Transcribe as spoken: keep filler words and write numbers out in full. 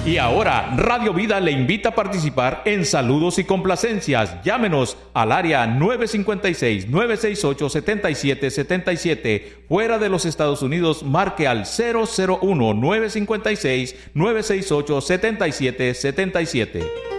Y ahora, Radio Vida le invita a participar en Saludos y Complacencias. Llámenos al área nueve cinco seis, nueve seis ocho, siete siete siete siete. Fuera de los Estados Unidos, marque al cero cero uno, nueve cinco seis, nueve seis ocho, siete siete siete siete.